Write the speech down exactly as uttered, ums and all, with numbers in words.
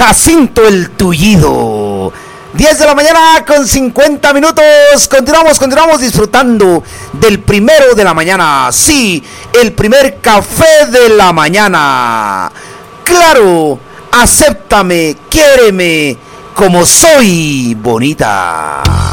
Jacinto el Tullido. diez de la mañana con cincuenta minutos. Continuamos, continuamos disfrutando del primero de la mañana. Sí, el primer café de la mañana. Claro, acéptame, quiéreme como soy bonita.